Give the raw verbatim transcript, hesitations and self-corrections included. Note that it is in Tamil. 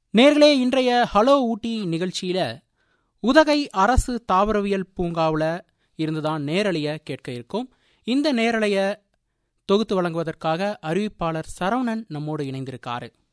நேர்களே, இன்றைய ஹலோ ஊட்டி நிகழ்ச்சியில உதகை அரசு தாவரவியல் பூங்காவில் இருந்துதான் நேரலைய கேட்க இருக்கும். இந்த நேரலைய தொகுத்து வழங்குவதற்காக அறிவிப்பாளர் சரவணன் நம்மோடு இணைந்திருக்காரு.